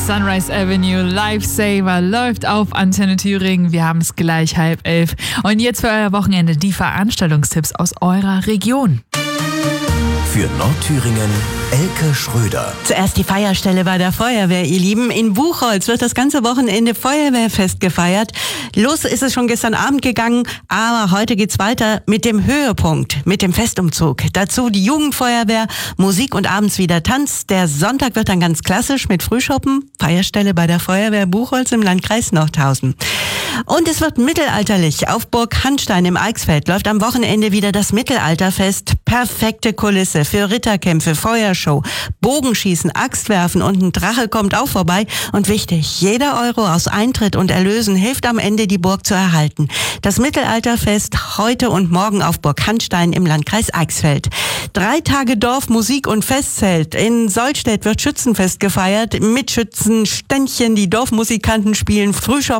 Sunrise Avenue Lifesaver läuft auf Antenne Thüringen. Wir haben es gleich 10:30. Und jetzt für euer Wochenende die Veranstaltungstipps aus eurer Region. Für Nordthüringen Elke Schröder. Zuerst die Feierstelle bei der Feuerwehr, ihr Lieben. In Buchholz wird das ganze Wochenende Feuerwehrfest gefeiert. Los ist es schon gestern Abend gegangen, aber heute geht's weiter mit dem Höhepunkt, mit dem Festumzug. Dazu die Jugendfeuerwehr, Musik und abends wieder Tanz. Der Sonntag wird dann ganz klassisch mit Frühschoppen. Feierstelle bei der Feuerwehr Buchholz im Landkreis Nordhausen. Und es wird mittelalterlich. Auf Burg Hanstein im Eichsfeld läuft am Wochenende wieder das Mittelalterfest. Perfekte Kulisse für Ritterkämpfe, Feuershow, Bogenschießen, Axtwerfen und ein Drache kommt auch vorbei. Und wichtig, jeder Euro aus Eintritt und Erlösen hilft am Ende, die Burg zu erhalten. Das Mittelalterfest heute und morgen auf Burg Hanstein im Landkreis Eichsfeld. 3 Tage Dorf, Musik und Festzelt. In Sollstedt wird Schützenfest gefeiert mit Schützen, Ständchen, die Dorfmusikanten spielen Frühshop